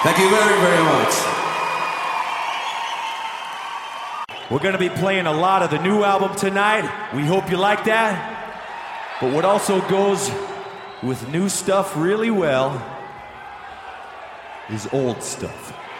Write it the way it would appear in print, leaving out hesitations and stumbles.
Thank you very, very much. We're gonna be playing a lot of the new album tonight. We hope you like that. But what also goes with new stuff really well is old stuff.